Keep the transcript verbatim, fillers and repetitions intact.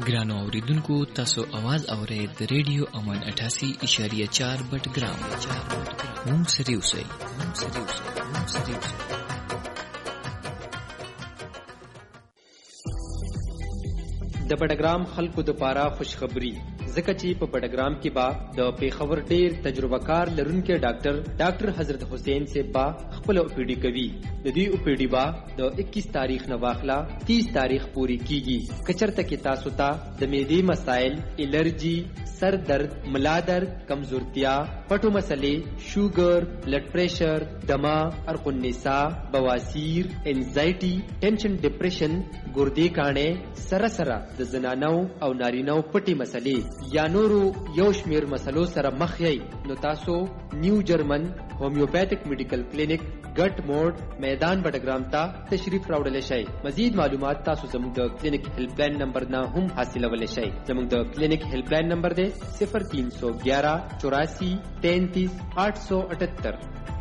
ګرانو اوریدونکو تاسو आवाज اورئ د ریډیو امن اٹھاسی اشاریه چار بټګرام مونږ سره اوسئ مونږ سره اوسئ مونږ سره اوسئ د بټګرام خلکو د پاره خوشخبری ځکه چې په بټګرام کې با د پیښور ډیر تجربه کار لرونکي ډاکټر ډاکټر حضرت حسین سے با خپل او پی ډی کوي د دې او پی ډی با د اکیس تاریخ نه واخلا تیس تاریخ پوری کیږي کچرته کې تاسو ته د معدې مسائل الرجی سر درد ملا درد کمزورتیا پټو مسلې شوګر بلډ پریشر دما ارق النساء بواسیر انزایټي ټینشن ډیپریشن ګردې کانه سره سره د زنانو او نارینو پټي مسلې یا نورو یو شمیر مسلو سره مخ یې نو تاسو نیو جرمن هومیوپیتھک میډیکل کلینیک ګټ موډ میدان بټګرام ته تشریف راوړل شئ مزید معلومات تاسو زموږ د کلینیک هیلپ لاین نمبر نه هم حاصلولی شئ زموږ د کلینیک هیلپ لاین نمبر دی صفر تین سو گیارہ چوراسی تینتیس آٹھ سو اٹھتر